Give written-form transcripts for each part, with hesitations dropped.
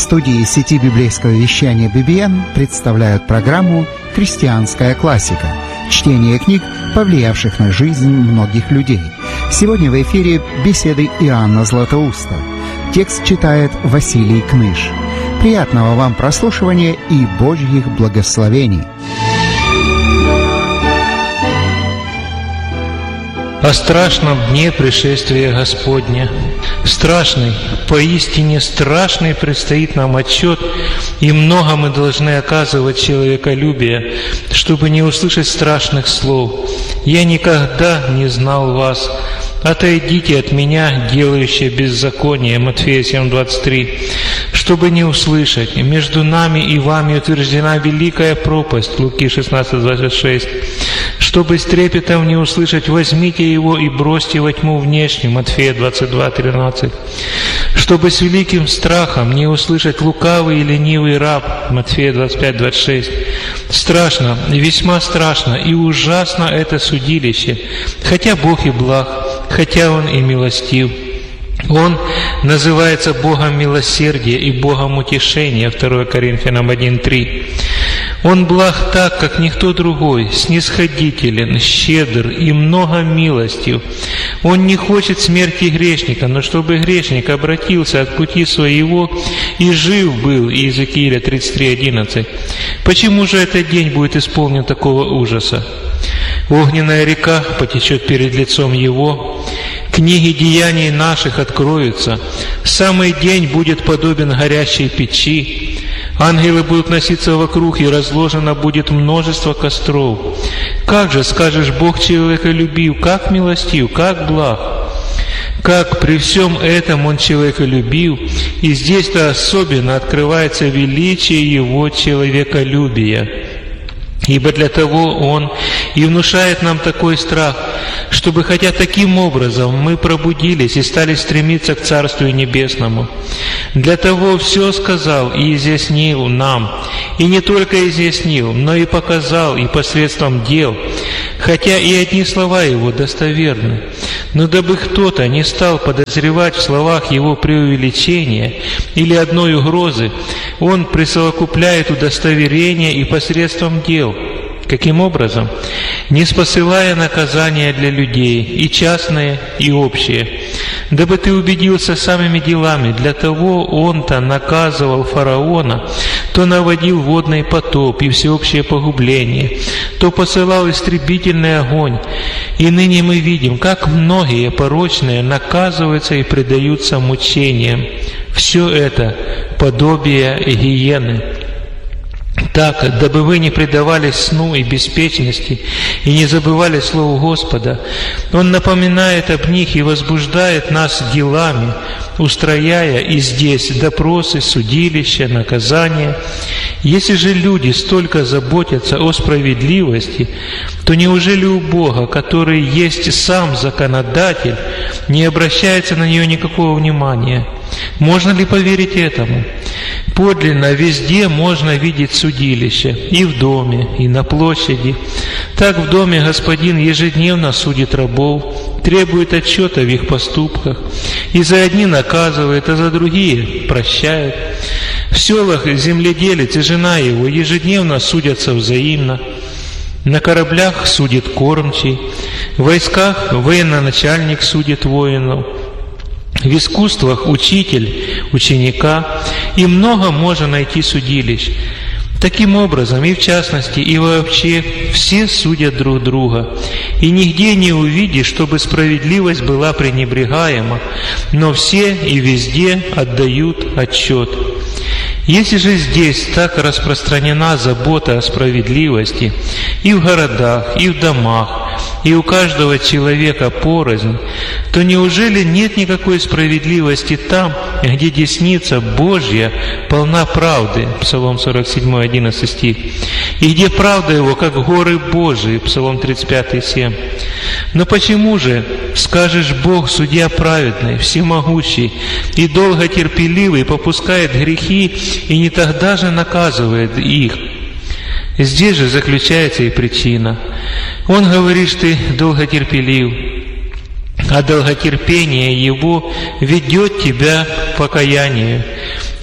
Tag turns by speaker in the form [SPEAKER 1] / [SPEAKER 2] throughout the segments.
[SPEAKER 1] студии сети библейского вещания BBN представляют программу «Христианская классика». Чтение книг, повлиявших на жизнь многих людей. Сегодня в эфире беседы Иоанна Златоуста. Текст читает Василий Кныш. Приятного вам прослушивания и Божьих благословений.
[SPEAKER 2] О страшном дне пришествия Господня. Страшный, поистине страшный предстоит нам отчет, и много мы должны оказывать человеколюбия, чтобы не услышать страшных слов. «Я никогда не знал вас. Отойдите от меня, делающие беззаконие». Матфея 7:23. Чтобы не услышать, между нами и вами утверждена великая пропасть. Луки 16:26. Чтобы с трепетом не услышать, возьмите его и бросьте во тьму внешнюю. Матфея 22:13. Чтобы с великим страхом не услышать, лукавый и ленивый раб. Матфея 25:26. Страшно, весьма страшно и ужасно это судилище, хотя Бог и благ, хотя Он и милостив. Он называется Богом милосердия и Богом утешения. 2 Коринфянам 1:3. Он благ так, как никто другой, снисходителен, щедр и много милостив. Он не хочет смерти грешника, но чтобы грешник обратился от пути своего и жив был. Иезекииля 33:11. Почему же этот день будет исполнен такого ужаса? Огненная река потечет перед лицом Его, книги деяний наших откроются, самый день будет подобен горящей печи, ангелы будут носиться вокруг, и разложено будет множество костров. Как же, скажешь, Бог человеколюбив, как милостив, как благ, как при всем этом Он человеколюбив, и здесь-то особенно открывается величие Его человеколюбия. Ибо для того Он и внушает нам такой страх, чтобы хотя таким образом мы пробудились и стали стремиться к Царствию Небесному. Для того все сказал и изъяснил нам, и не только изъяснил, но и показал, и посредством дел, хотя и одни слова Его достоверны. Но дабы кто-то не стал подозревать в словах Его преувеличения или одной угрозы, Он присовокупляет удостоверение и посредством дел. Каким образом? Не спосылая наказания для людей, и частные, и общие. Дабы ты убедился самыми делами, для того Он-то наказывал фараона, то наводил водный потоп и всеобщее погубление, то посылал истребительный огонь. И ныне мы видим, как многие порочные наказываются и предаются мучениям. Все это подобие гиены. Так, дабы вы не предавались сну и беспечности, и не забывали слову Господа, Он напоминает об них и возбуждает нас делами, устрояя и здесь допросы, судилища, наказания. Если же люди столько заботятся о справедливости, то неужели у Бога, который есть сам законодатель, не обращается на нее никакого внимания? Можно ли поверить этому? Подлинно везде можно видеть судилище, и в доме, и на площади. Так в доме Господин ежедневно судит рабов, требует отчета в их поступках, и за одни наказывает, а за другие прощает. В селах земледелец и жена его ежедневно судятся взаимно. На кораблях судит кормчий, в войсках военачальник судит воинов, в искусствах учитель ученика, и много можно найти судилищ. Таким образом, и в частности, и вообще, все судят друг друга, и нигде не увидишь, чтобы справедливость была пренебрегаема, но все и везде отдают отчет. Если же здесь так распространена забота о справедливости и в городах, и в домах, и у каждого человека порознь, то неужели нет никакой справедливости там, где десница Божья полна правды? Псалом 47, 11 стих. И где правда Его, как горы Божии? Псалом 35, 7. Но почему же, скажешь, Бог, судья праведный, всемогущий и долготерпеливый, попускает грехи и не тогда же наказывает их? Здесь же заключается и причина. Он говорит, что ты долготерпелив, а долготерпение Его ведет тебя к покаянию.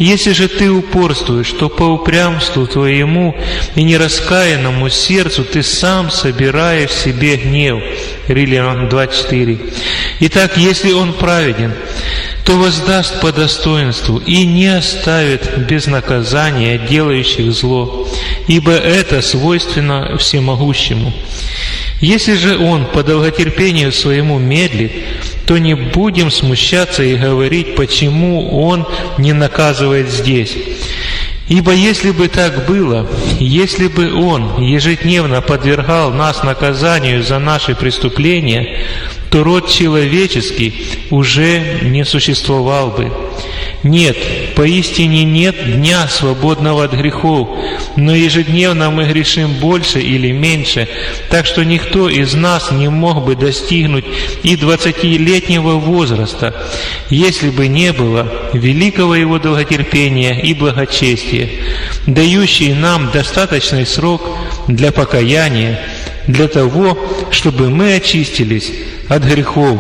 [SPEAKER 2] Если же ты упорствуешь, то по упрямству твоему и нераскаянному сердцу ты сам собираешь в себе гнев». Римлянам 2:4. «Итак, если он праведен, то воздаст по достоинству и не оставит без наказания делающих зло, ибо это свойственно всемогущему. Если же он по долготерпению своему медлит, то не будем смущаться и говорить, почему он не наказывает здесь. Ибо если бы так было, если бы он ежедневно подвергал нас наказанию за наши преступления, то род человеческий уже не существовал бы. Нет, поистине нет дня, свободного от грехов, но ежедневно мы грешим больше или меньше, так что никто из нас не мог бы достигнуть и 20-летнего возраста, если бы не было великого Его долготерпения и благочестия, дающий нам достаточный срок для покаяния, для того, чтобы мы очистились от грехов».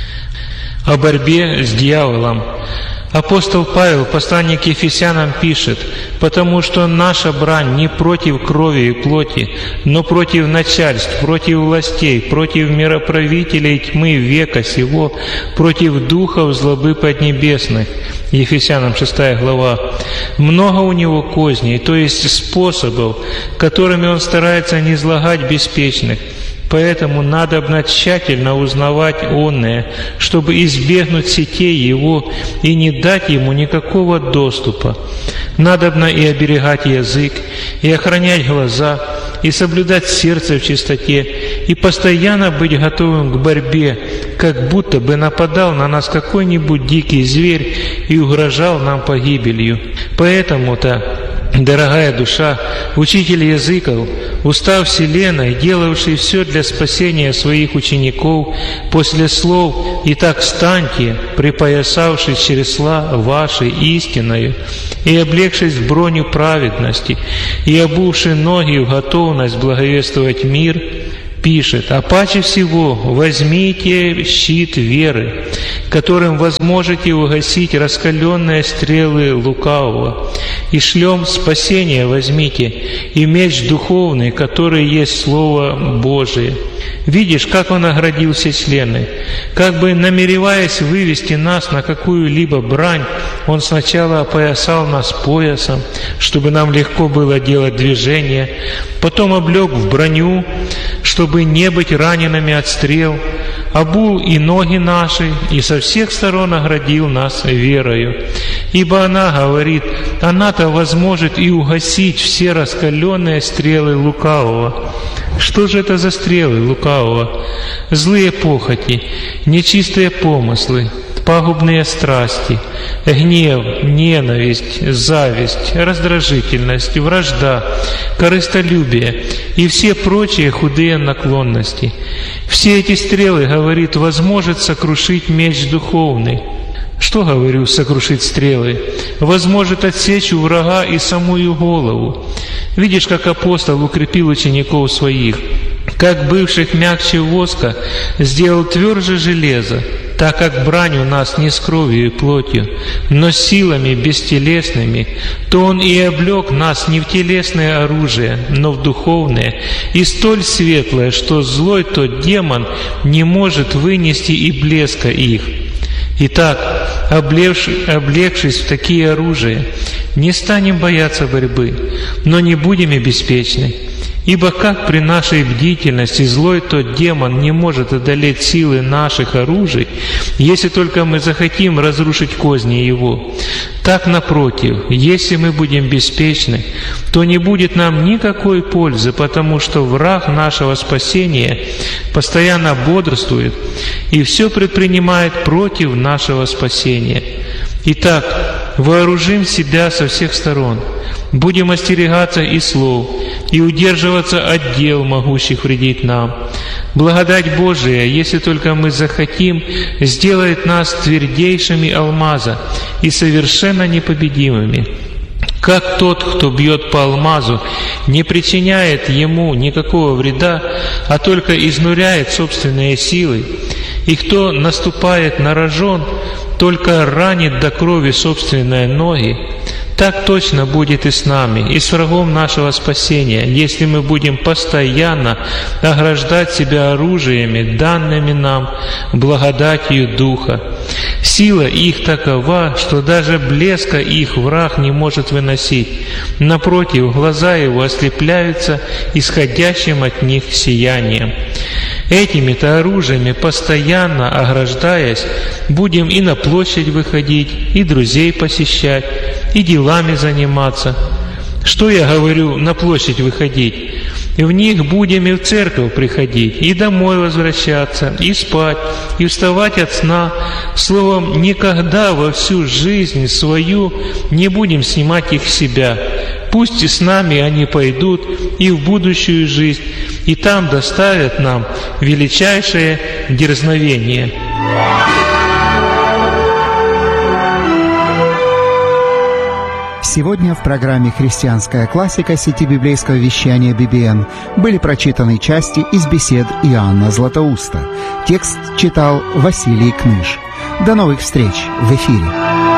[SPEAKER 2] О борьбе с дьяволом. Апостол Павел, посланник к Ефесянам, пишет: «Потому что наша брань не против крови и плоти, но против начальств, против властей, против мироправителей тьмы века сего, против духов злобы поднебесных». Ефесянам 6 глава. «Много у него козней, то есть способов, которыми он старается низлагать беспечных. Поэтому надобно тщательно узнавать онное, чтобы избегнуть сетей его и не дать ему никакого доступа. Надобно и оберегать язык, и охранять глаза, и соблюдать сердце в чистоте, и постоянно быть готовым к борьбе, как будто бы нападал на нас какой-нибудь дикий зверь и угрожал нам погибелью. Поэтому-то, дорогая душа, учитель языков, устав вселенной, делавший все для спасения своих учеников, после слов «Итак встаньте», припоясавшись чресла вашей истиною, и облегшись в броню праведности, и обувши ноги в готовность благовествовать мир, пишет: «А паче всего возьмите щит веры, которым возможете угасить раскаленные стрелы лукавого, и шлем спасения возьмите, и меч духовный, который есть Слово Божие». Видишь, как он оградил все члены. Как бы намереваясь вывести нас на какую-либо брань, он сначала опоясал нас поясом, чтобы нам легко было делать движение, потом облег в броню, чтобы не быть ранеными от стрел, обул и ноги наши, и со всех сторон оградил нас верою. Ибо она говорит, она-то возможет и угасить все раскаленные стрелы лукавого. Что же это за стрелы лукавого? Злые похоти, нечистые помыслы, пагубные страсти, гнев, ненависть, зависть, раздражительность, вражда, корыстолюбие и все прочие худые наклонности. Все эти стрелы, говорит, возможет сокрушить меч духовный. Что, говорю, сокрушить стрелы? Возможет отсечь у врага и самую голову. Видишь, как апостол укрепил учеников своих, как бывших мягче воска сделал тверже железа, так как брань у нас не с кровью и плотью, но с силами бестелесными, то Он и облег нас не в телесное оружие, но в духовное, и столь светлое, что злой тот демон не может вынести и блеска их. Итак, облегшись в такие оружия, не станем бояться борьбы, но не будем и беспечны. Ибо как при нашей бдительности злой тот демон не может одолеть силы наших оружий, если только мы захотим разрушить козни его, так, напротив, если мы будем беспечны, то не будет нам никакой пользы, потому что враг нашего спасения постоянно бодрствует и все предпринимает против нашего спасения. Итак, вооружим себя со всех сторон, будем остерегаться и слов, и удерживаться от дел, могущих вредить нам. Благодать Божия, если только мы захотим, сделает нас твердейшими алмаза и совершенно непобедимыми. Как тот, кто бьет по алмазу, не причиняет ему никакого вреда, а только изнуряет собственные силы, и кто наступает на рожон, только ранит до крови собственные ноги, так точно будет и с нами, и с врагом нашего спасения, если мы будем постоянно ограждать себя оружиями, данными нам благодатью Духа. Сила их такова, что даже блеска их враг не может выносить. Напротив, глаза его ослепляются исходящим от них сиянием. Этими-то оружиями, постоянно ограждаясь, будем и на площадь выходить, и друзей посещать, и делами заниматься. Что я говорю, на площадь выходить? В них будем и в церковь приходить, и домой возвращаться, и спать, и вставать от сна. Словом, никогда во всю жизнь свою не будем снимать их с себя. Пусть и с нами они пойдут и в будущую жизнь, и там доставят нам величайшее дерзновение.
[SPEAKER 1] Сегодня в программе «Христианская классика» сети библейского вещания BBN были прочитаны части из бесед Иоанна Златоуста. Текст читал Василий Кныш. До новых встреч в эфире.